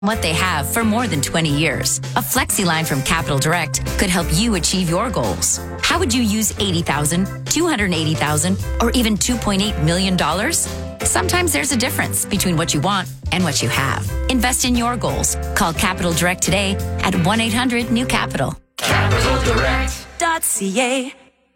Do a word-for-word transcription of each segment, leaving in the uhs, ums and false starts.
what they have for more than twenty years. A FlexiLine from Capital Direct could help you achieve your goals. How would you use eighty thousand dollars, two hundred eighty thousand dollars, or even two point eight million dollars? Sometimes there's a difference between what you want and what you have. Invest in your goals. Call Capital Direct today at one eight hundred new capital. capital direct dot c a.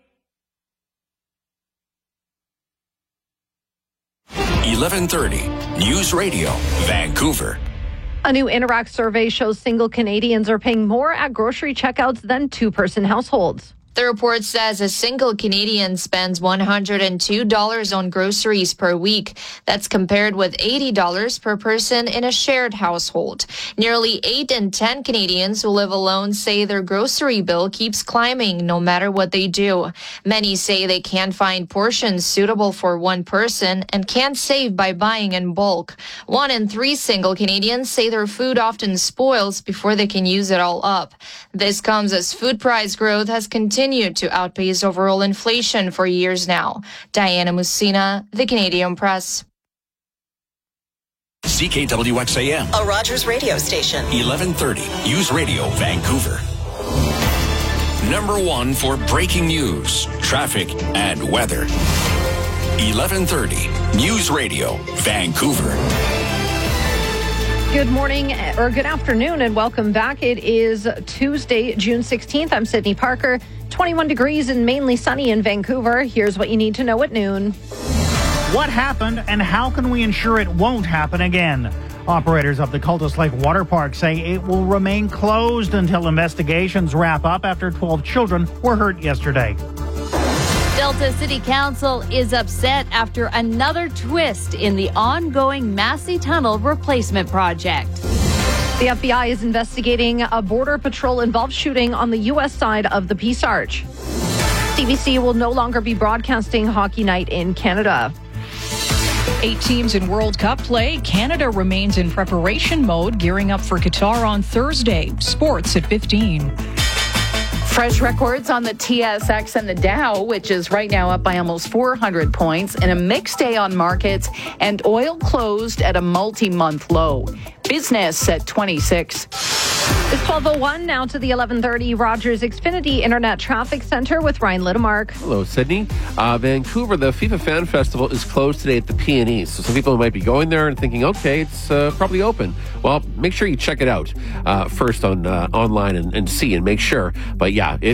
eleven thirty News Radio, Vancouver. A new Interact survey shows single Canadians are paying more at grocery checkouts than two-person households. The report says a single Canadian spends one hundred two dollars on groceries per week. That's compared with eighty dollars per person in a shared household. Nearly eight in ten Canadians who live alone say their grocery bill keeps climbing no matter what they do. Many say they can't find portions suitable for one person and can't save by buying in bulk. One in three single Canadians say their food often spoils before they can use it all up. This comes as food price growth has continued to outpace overall inflation for years now. Diana Musina, The Canadian Press. C K W X A M, A Rogers radio station. eleven thirty News Radio, Vancouver. Number one for breaking news, traffic, and weather. eleven thirty News Radio, Vancouver. Good morning or good afternoon and welcome back. It is Tuesday, June sixteenth. I'm Sydney Parker. twenty-one degrees and mainly sunny in Vancouver. Here's what you need to know at noon. What happened and how can we ensure it won't happen again? Operators of the Cultus Lake Water Park say it will remain closed until investigations wrap up after twelve children were hurt yesterday. Delta City Council is upset after another twist in the ongoing Massey Tunnel replacement project. The F B I is investigating a Border Patrol-involved shooting on the U S side of the Peace Arch. C B C will no longer be broadcasting Hockey Night in Canada. Eight teams in World Cup play. Canada remains in preparation mode, gearing up for Qatar on Thursday. Sports at fifteen. Fresh records on the T S X and the Dow, which is right now up by almost four hundred points, and a mixed day on markets, and oil closed at a multi-month low. Business at twenty-six. It's twelve oh one now to the eleven thirty Rogers Xfinity Internet Traffic Center with Ryan Littemark. Hello, Sydney. Uh, Vancouver, the FIFA Fan Festival is closed today at the P and E. So some people might be going there and thinking, okay, it's uh, probably open. Well, make sure you check it out uh, first on uh, online and, and see and make sure. But yeah, it